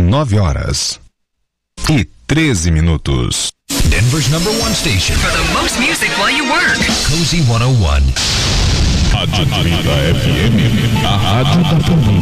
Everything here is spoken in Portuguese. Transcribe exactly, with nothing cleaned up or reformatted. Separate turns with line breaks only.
nove horas e treze minutos.
Denver's number one station
for the most music while you work.
Cozy cento e um.
Rádio trinta F M, a rádio da família.